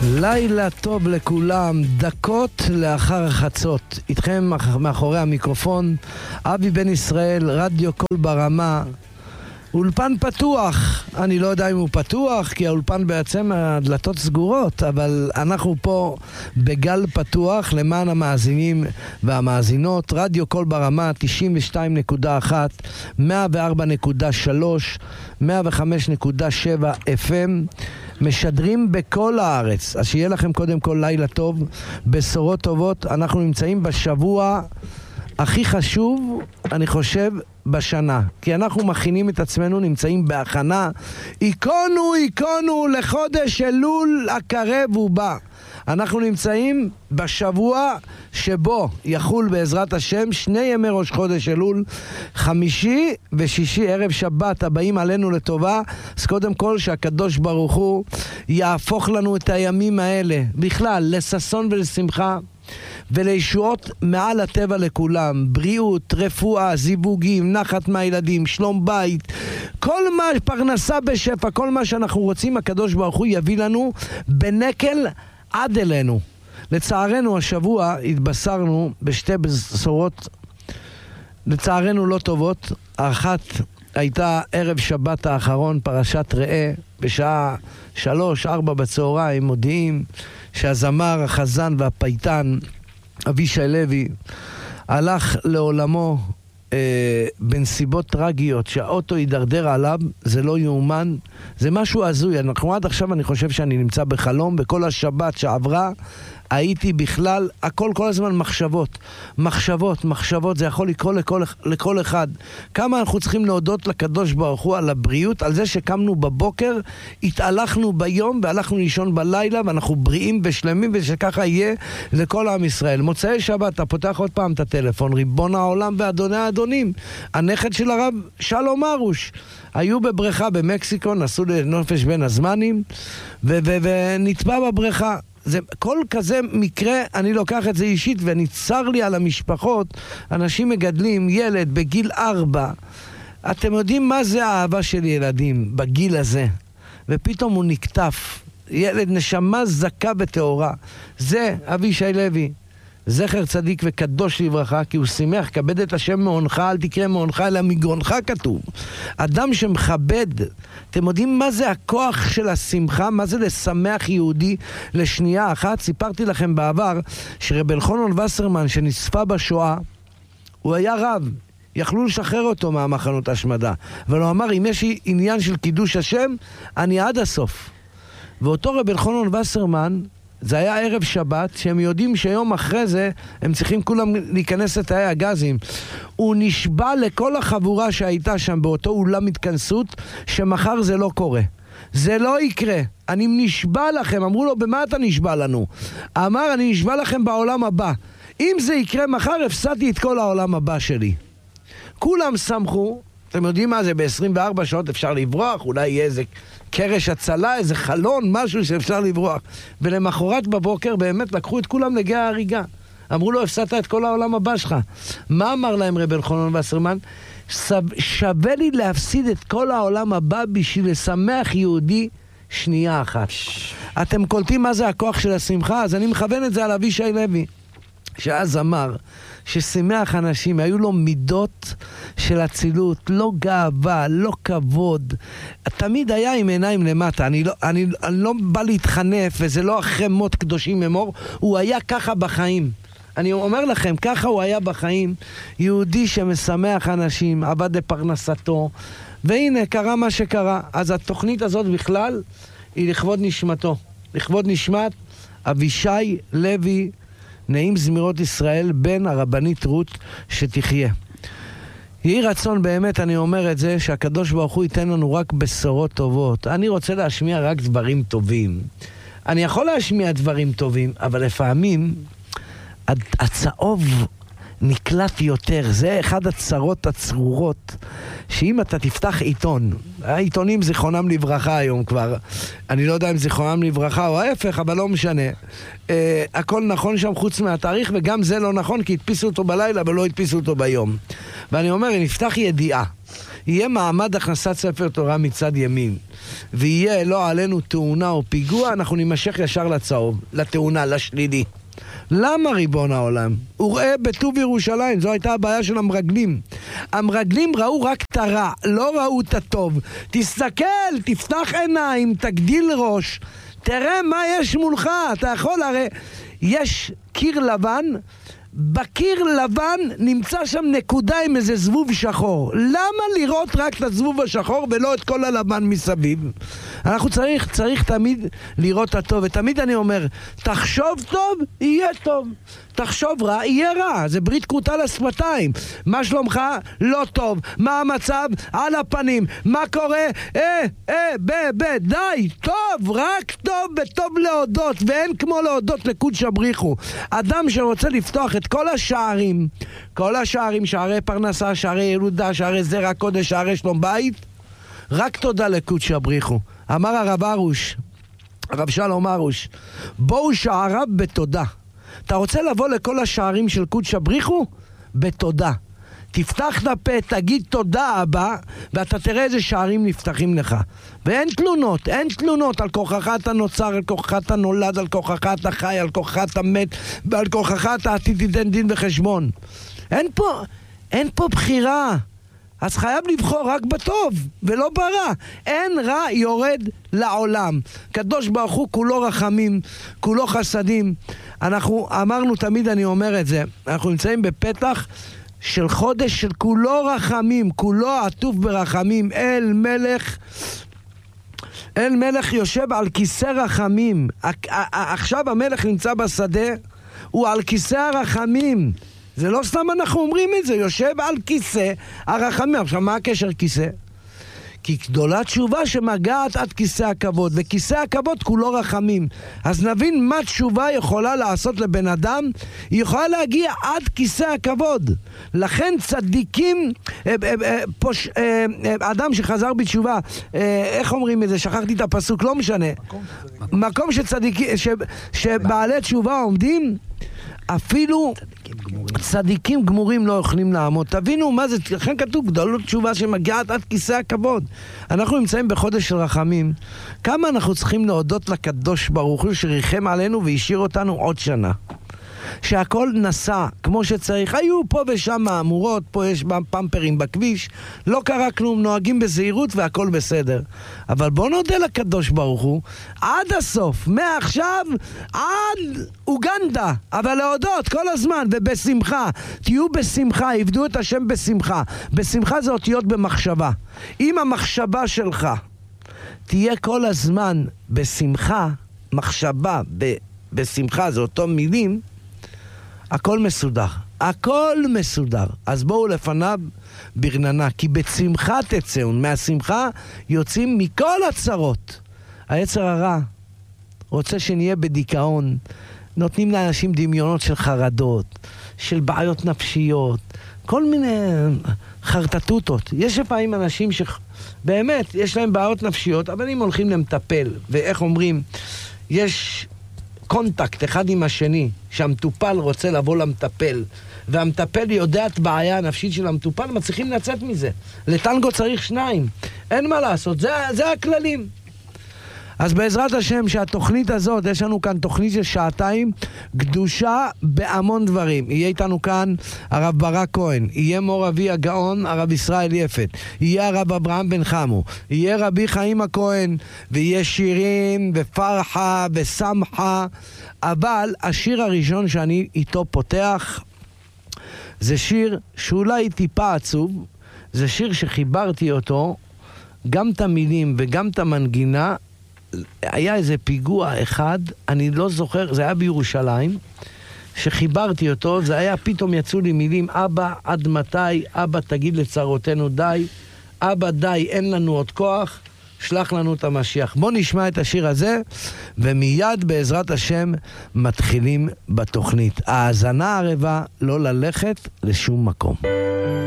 לילה טוב לכולם, דקות לאחר החצות. איתכם מאחורי המיקרופון אבי בן ישראל, רדיו קול ברמה. אולפן פתוח, אני לא יודע אם הוא פתוח כי האולפן בעצם הדלתות סגורות, אבל אנחנו פה בגל פתוח למען המאזינים והמאזינות. רדיו קול ברמה 92.1, 104.3, 105.7 FM, משדרים בכל הארץ. אז שיהיה לכם קודם כל לילה טוב, בשורות טובות. אנחנו נמצאים בשבוע הכי חשוב, אני חושב, בשנה, כי אנחנו מכינים את עצמנו, נמצאים בהכנה, איקונו לחודש אלול הקרב ובא. אנחנו נמצאים בשבוע שבו יחול בעזרת השם 2 ימי ראש חודש אלול, 5 ו6 ערב שבת הבאים עלינו לטובה. אז קודם כל שהקדוש ברוך הוא יהפוך לנו את הימים האלה בכלל לששון ולשמחה ולישועות מעל הטבע לכולם, בריאות, רפואה, זיווגים, נחת מהילדים, שלום בית, כל מה, פרנסה בשפע, כל מה שאנחנו רוצים הקדוש ברוך הוא יביא לנו בנקל עד אלינו. לצערנו השבוע התבשרנו בשתי בשורות לצערנו לא טובות. האחת הייתה ערב שבת האחרון, פרשת ראה, בשעה 3-4 בצהריים מודיעים שהזמר, החזן והפייטן אבישי לוי הלך לעולמו בנסיבות טרגיות, שהאוטו יידרדר עליו. זה לא יאומן, זה משהו הזוי. אנחנו עד עכשיו, אני חושב שאני נמצא בחלום. בכל השבת שעברה הייתי בכלל, הכל כל הזמן מחשבות, זה יכול לקרוא לכל אחד. כמה אנחנו צריכים להודות לקדוש ברוך הוא על הבריאות, על זה שקמנו בבוקר, התהלכנו ביום והלכנו לישון בלילה, ואנחנו בריאים ושלמים, ושככה יהיה לכל עם ישראל. מוצאי שבת, אתה פותח עוד פעם את הטלפון, ריבון העולם ואדוני האדונים, הנכד של הרב שלום ארוש, היו בבריכה במקסיקו, נסעו לנופש בין הזמנים, ונטבע בבריכה. זה כל כזה מקרה, אני לוקח את זה אישית, ואני צר לי על המשפחות. אנשים מגדלים ילד בגיל 4, אתם יודעים מה זה האהבה של ילדים בגיל הזה, ופתאום הוא נקטף. ילד נשמה זכה וטהורה. זה אבישי לוי, זכר צדיק וקדוש לברכה, כי הוא שמח, כבד את השם מעונך, אל תקרא מעונך אלא מגרונך כתוב. אדם שמכבד, אתם יודעים מה זה הכוח של השמחה, מה זה לשמח יהודי לשנייה אחת? סיפרתי לכם בעבר שרב אלחנן וסרמן שנספה בשואה, הוא היה רב, יכלו לשחרר אותו מהמחנות השמדה, אבל הוא אמר, אם יש עניין של קידוש השם, אני עד הסוף. ואותו רב אלחנן וסרמן, זה היה ערב שבת, שהם יודעים שיום אחרי זה הם צריכים כולם להיכנס לתאי הגזים. הוא נשבע לכל החבורה שהייתה שם באותו אולם התכנסות, שמחר זה לא קורה, זה לא יקרה, אני נשבע לכם. אמרו לו, במה אתה נשבע לנו? אמר, אני נשבע לכם בעולם הבא, אם זה יקרה מחר הפסדתי את כל העולם הבא שלי. כולם שמחו. אתם יודעים מה זה, ב-24 שעות אפשר לברוח, אולי יהיה איזה קרש הצלה, איזה חלון, משהו שאפשר לברוח. ולמחרת בבוקר באמת לקחו את כולם לגיא ההריגה. אמרו לו, הפסדת את כל העולם הבא שלך. מה אמר להם רב אלחנן וסרמן? שווה לי להפסיד את כל העולם הבא בשביל לשמח יהודי שנייה אחת. אתם קולטים מה זה הכוח של השמחה? אז אני מכוון את זה על אבישי לוי, שאז אמר ששמח אנשים, היו לו מידות של אצילות, לא גאווה, לא כבוד, תמיד היה עם עיניים למטה. אני לא בא להתחנף, וזה לא אחרי מות קדושים אמור, הוא היה ככה בחיים. אני אומר לכם, ככה הוא היה בחיים, יהודי שמשמח אנשים, עבד לפרנסתו, והנה קרה מה שקרה. אז התוכנית הזאת בכלל היא לכבוד נשמתו, לכבוד נשמת אבישי לוי, נעים זמירות ישראל, בן הרבנית רות שתחיה. יהי רצון באמת, אני אומר את זה, שהקדוש ברוך הוא ייתן לנו רק בשורות טובות. אני רוצה להשמיע רק דברים טובים. אני יכול להשמיע דברים טובים, אבל לפעמים הצהוב נקלט יותר. זה אחד הצרות הצרורות, שאם אתה תפתח עיתון, העיתונים זיכרונם לברכה היום כבר, אני לא יודע אם זיכרונם לברכה או ההפך, אבל לא משנה, הכל נכון שם חוץ מהתאריך, וגם זה לא נכון, כי הדפיסו אותו בלילה ולא הדפיסו אותו ביום. ואני אומר, נפתח ידיעה יהיה מעמד הכנסת ספר תורה מצד ימין, ויהיה לא עלינו תאונה או פיגוע, אנחנו נמשך ישר לצהוב, לתאונה, לשלילי. למה ריבון העולם? וראה בטוב ירושלים, זו הייתה הבעיה של המרגלים. המרגלים ראו רק את הרע, לא ראו את הטוב. תסתכל, תפתח עיניים, תגדיל ראש, תראה מה יש מולך. אתה יכול, הרי יש קיר לבן, בקיר לבן נמצא שם נקודה עם איזה זבוב שחור. למה לראות רק את הזבוב השחור ולא את כל הלבן מסביב? אנחנו צריך תמיד לראות את הטוב, ותמיד אני אומר, תחשוב טוב, יהיה טוב. תחשוב רע, יהיה רע. זה ברית כרותה לשפתיים. מה שלומך? לא טוב. מה המצב? על הפנים. מה קורה? די, טוב, רק טוב וטוב להודות, ואין כמו להודות לקודש הבריחו. אדם שרוצה לפתוח את כל השערים, שערי פרנסה, שערי ילודה, שערי זרע קודש, שערי שלום בית, רק תודה לקודש הבריחו. אמר הרב שלום ארוש, בואו שעריו בתודה. אתה רוצה לבוא לכל השערים של קודש הבריחו? בתודה. תפתח את הפה, תגיד תודה אבא, ואתה תראה איזה שערים נפתחים לך. ואין תלונות על כוחך אתה נוצר, על כוחך אתה נולד, על כוחך אתה חי, על כוחך אתה מת, ועל כוחך אתה עתיד תיתן דין וחשבון. אין פה בחירה. אז חייב לבחור רק בטוב ולא ברע. אין רע יורד לעולם. קדוש ברוך הוא כולו רחמים, כולו חסדים. אנחנו אמרנו תמיד, אני אומר את זה, אנחנו נמצאים בפתח של חודש של כולו רחמים, כולו עטוף ברחמים. אל מלך יושב על כיסא רחמים. עכשיו המלך נמצא בשדה, הוא על כיסא הרחמים. זה לא סתם אנחנו אומרים את זה, יושב על כיסא הרחמים. עכשיו מה הקשר כיסא? כי גדולה תשובה שמגעת עד כיסא הכבוד, וכיסא הכבוד כולו רחמים. אז נבין מה תשובה יכולה לעשות לבן אדם. היא יכולה להגיע עד כיסא הכבוד. לכן צדיקים, אדם שחזר בתשובה, איך אומרים את זה? שכחתי את הפסוק, לא משנה. מקום שבעלי תשובה עומדים, אפילו צדיקים גמורים לא יכולים לעמוד. תבינו מה זה, לכן כתוב גדולות תשובה שמגיעת עד כיסא הכבוד. אנחנו נמצאים בחודש של רחמים. כמה אנחנו צריכים להודות לקדוש ברוך הוא שריחם עלינו והשאיר אותנו עוד שנה, שהכל נסע כמו שצריך. היו פה ושם מאמורות, פה יש פמפרים בכביש, לא קרה כלום, נוהגים בזהירות והכל בסדר. אבל בוא נודה לקדוש ברוך הוא עד הסוף, מעכשיו עד אוגנדה, אבל להודות כל הזמן ובשמחה. תהיו בשמחה, עבדו את השם בשמחה. בשמחה זה אותיות במחשבה. אם המחשבה שלך תהיה כל הזמן בשמחה, מחשבה בשמחה זה אותו מילים, הכל מסודר, הכל מסודר. אז בואו לפניו ברננה, כי בשמחה תצאון. מהשמחה יוצאים מכל הצרות. היצר הרע רוצה שנהיה בדיכאון, נותנים לאנשים דמיונות של חרדות, של בעיות נפשיות, כל מיני חרטטוטות. יש לפעמים אנשים שבאמת יש להם בעיות נפשיות, אבל הם הולכים למטפל, ואיך אומרים, יש קונטקט אחד עם השני, שהמטופל רוצה לבוא למטפל, והמטפל יודע את בעיה הנפשית של המטופל, מצליחים לצאת מזה. לטנגו צריך שניים, אין מה לעשות, זה הכללים. אז בעזרת השם שהתוכנית הזאת, יש לנו כאן תוכנית של שעתיים, קדושה בהמון דברים. יהיה איתנו כאן הרב ברק כהן, יהיה מור אבי הגאון הרב ישראל יפת, יהיה הרב אברהם בן חמו, יהיה רבי חיים הכהן, ויהיה שירים ופרחה ושמחה. אבל השיר הראשון שאני איתו פותח זה שיר שאולי טיפה עצוב. זה שיר שחיברתי אותו, גם את המילים וגם את המנגינה. היה איזה פיגוע אחד, אני לא זוכר, זה היה בירושלים, שחיברתי אותו, זה היה, פתאום יצאו לי מילים, אבא, עד מתי? אבא, תגיד לצרותינו די. אבא, די, אין לנו עוד כוח, שלח לנו את המשיח. בוא נשמע את השיר הזה, ומיד בעזרת השם מתחילים בתוכנית. האזנה ערבה, לא ללכת לשום מקום.